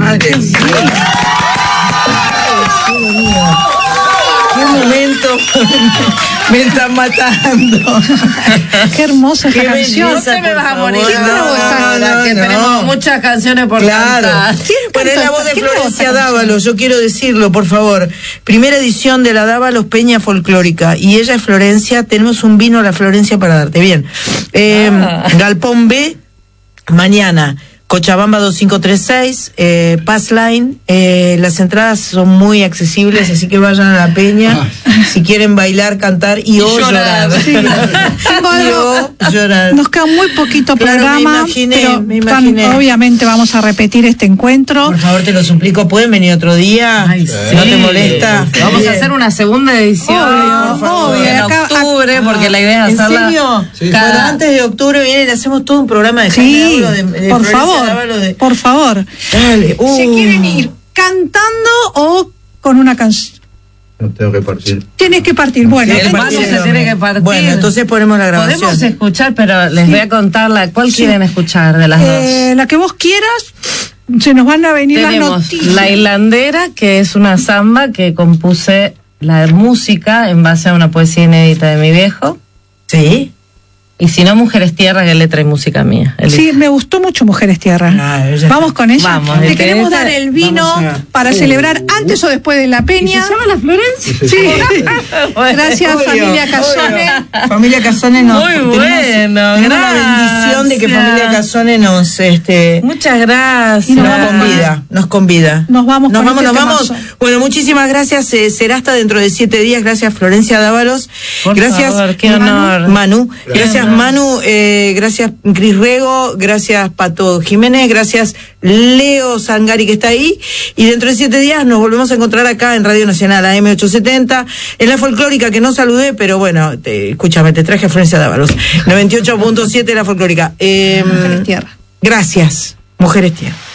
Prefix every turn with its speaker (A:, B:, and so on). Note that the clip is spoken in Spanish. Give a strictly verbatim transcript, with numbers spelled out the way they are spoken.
A: madre. Sí. Ay, Dios mío. Qué momento. Me están matando.
B: Qué hermosa esta
A: Qué
B: canción.
A: belleza,
C: No te me vas a morir.
B: ¿Quién grabó esta?
A: No, no,
C: que
A: no.
C: tenemos muchas canciones por
A: Claro.
C: cantar.
A: Bueno, es la voz de
B: ¿Quién grabó
A: Florencia
B: esta canción?
A: Dávalos, yo quiero decirlo, por favor. Primera edición de la Dávalos Peña Folclórica. Y ella es Florencia. Tenemos un vino a la Florencia para darte. Bien. Eh,
C: Ah.
A: Galpón B, mañana. Cochabamba dos cinco tres seis, eh, Pass Line, eh, las entradas son muy accesibles, así que vayan a la peña si quieren bailar, cantar y, o llorar.
C: llorar.
B: Sí. Tengo
A: Y
B: algo.
A: o llorar.
B: Nos queda muy poquito
A: Claro,
B: programa,
A: me imaginé,
B: pero
A: me
B: tan-
A: imaginé.
B: obviamente vamos a repetir este encuentro.
A: Por favor, te lo suplico, ¿pueden venir otro día?
C: Ay,
A: ¿No
C: sí.
A: te molesta?
C: Vamos
A: Bien.
C: a hacer una segunda edición
B: Obvio,
C: por favor,
B: obvio.
C: en
B: Acá-
C: octubre, porque la idea es
A: ¿En
C: hacerla
A: serio?
D: Sí.
A: Bueno,
C: cada-
A: antes de octubre viene y le hacemos todo un programa de Jaime
B: Sí,
A: Dávalos, de, de
B: por
A: Florencia
B: favor,
A: Dávalos, de-
B: por favor.
A: Dale, uh.
B: ¿Se quieren ir cantando o con una canción?
D: No tengo que partir.
B: Tienes que partir. Bueno,
C: El
A: Partir
C: vaso
A: de
C: se tiene
A: hombre.
C: que partir.
A: Bueno, entonces ponemos la grabación.
C: Podemos escuchar, pero les voy a contar la, ¿cuál
B: Sí.
C: quieren escuchar de las
B: eh,
C: dos?
B: la que vos quieras, se nos van a venir las
C: Tenemos
B: noticias.
C: La Hilandera, que es una samba que compuse la música en base a una poesía inédita de mi viejo.
A: ¿Sí?
C: Y si no, Mujeres Tierra, que es letra y música mía. El-
B: Sí, me gustó mucho Mujeres Tierra.
A: Ah, ella-
B: Vamos con ella.
C: Vamos,
B: Te
C: el
B: queremos
C: que
B: dar
C: esta-
B: el vino
A: vamos a-
B: para celebrar antes o después de la peña.
C: ¿Se llama la Florencia?
B: Sí.
C: Bueno,
B: Gracias,
A: Obvio,
B: familia Casone.
A: obvio. Familia Casone nos
C: Muy
A: tenemos-
C: bueno,
A: tenemos la bendición de que
C: gracias.
A: Familia Casone nos este
C: Muchas gracias.
B: Y nos
A: nos
B: vamos con-
A: convida, nos convida.
B: Nos vamos
A: nos
B: con
A: vamos,
B: este
A: nos vamos.
B: temazo.
A: Bueno, muchísimas gracias. eh, será hasta dentro de siete días. Gracias, Florencia Dávalos.
C: Por
A: Gracias,
C: favor, qué
A: Manu.
C: honor.
A: Manu.
C: Qué
A: Gracias,
C: honor.
A: Manu. Eh, gracias, Cris Rego. Gracias, Pato Jiménez. Gracias, Leo Sangari, que está ahí. Y dentro de siete días nos volvemos a encontrar acá en Radio Nacional, A M ochocientos setenta, en la folclórica, que no saludé, pero bueno, te, escúchame, te traje a Florencia Dávalos. noventa y ocho punto siete la folclórica. Eh,
B: Mujeres Tierra.
A: Gracias, Mujeres Tierra.